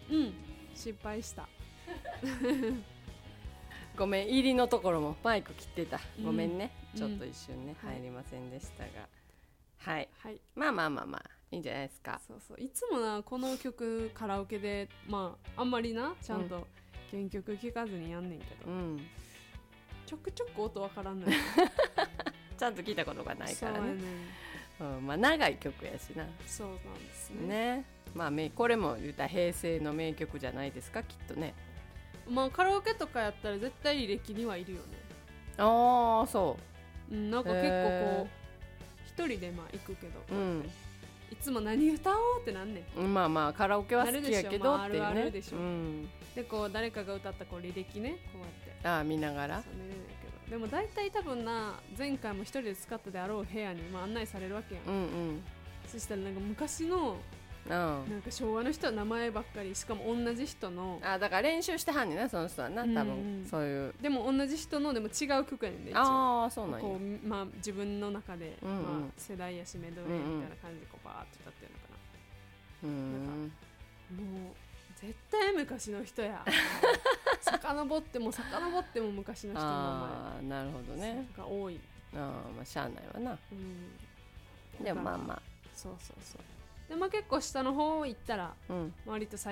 うん失敗したごめん入りのところもマイク切ってたごめんね、 うんちょっと一瞬ね、 はい入りませんでしたがはい、 はいまあいいんじゃないですか。 そうそういつもなこの曲カラオケでまああんまりなちゃんと原曲聴かずにやんねんけど、ちょくちょく音わからんのよちゃんと聞いたことがないからね、 そうやねまあ長い曲やしなそうなんですねまあこれも言ったら平成の名曲じゃないですかきっとね。 まあカラオケとかやったら絶対履歴にはいるよね。 ああそなんか結構こう一人でまあ行くけど、いつも何歌おうってなんねん。 まあカラオケは好きやけどっていうね、 あるでしょ、でこう誰かが歌ったこう履歴ねこうやって見ながらそう見れないけど、でも大体多分な前回も一人で使ったであろう部屋にまあ案内されるわけやん、そしたらなんか昔のなんか昭和の人は名前ばっかりしかも同じ人のだから練習してはんねんなその人はな多分、そういうでも同じ人のでも違う曲やねんで一応そうなんやこう、まあ、自分の中で、まあ、世代やしメドレーみたいな感じでこうバーッと歌ってるのかな、なんかもう絶対昔の人や遡っても昔の人の名前なるほどねが多い。 まあしゃあないわな、でもまあそうでまあ結構下の方行ったら、割と最